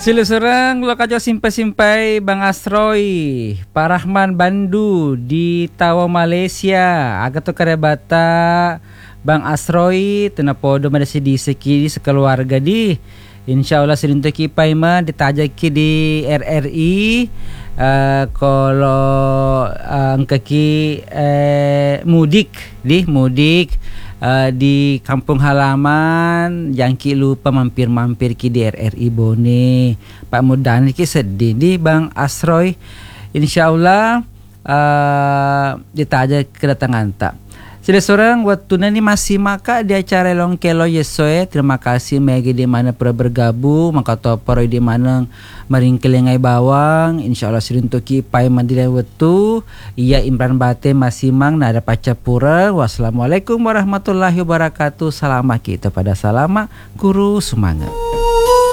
Sila serang lo kajo simpai-simpai Bang Asroy, Pak Rahman Bandu di Tawa Malaysia. Agak tu karabata Bang Asroy tenapodo mana di seki sekeluarga di. Insyaallah sirinto ki paima ditajaki di RRI. Kalau angkaki mudik di kampung halaman yang ki lupa mampir-mampir ki di RRI Bone. Pak Mudan ki sedih di Bang Asroy. Insyaallah ditajak kedatangan tak. Sila seorang waktu ni masih maka di acara Longkelo Yesoe. Terima kasih Megi di mana pernah bergabung, maka topor di mana meringkelengai bawang. Insyaallah sirintoki pai mandiri waktu. Iya Imran Bate masih mang nada pacapura. Wassalamualaikum warahmatullahi wabarakatuh. Salama kita pada salama guru semangat.